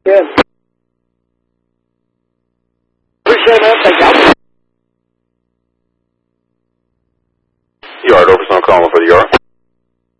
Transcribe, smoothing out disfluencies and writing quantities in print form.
Good. Appreciate it, thank you. Yard, Overson calling for the yard.